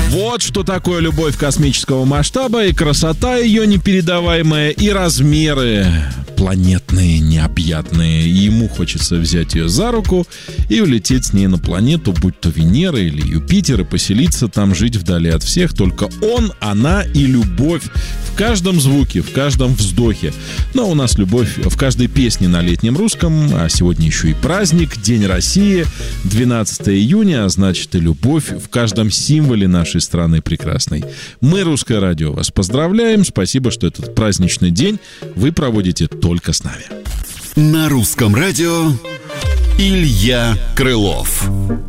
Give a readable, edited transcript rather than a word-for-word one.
Вот что такое любовь космического масштаба, и красота ее непередаваемая, и размеры планетные, необъятные. И ему хочется взять ее за руку и улететь с ней на планету, будь то Венера или Юпитер, и поселиться там, жить вдали от всех. Только он, она и любовь в каждом звуке, в каждом вздохе. Но у нас любовь в каждой песне на летнем русском, а сегодня еще и праздник, День России, 12 июня, а значит и любовь в каждом символе нашей страны прекрасной. Мы, Русское радио, вас поздравляем. Спасибо, что этот праздничный день вы проводите только с нами. На Русском радио Илья Крылов.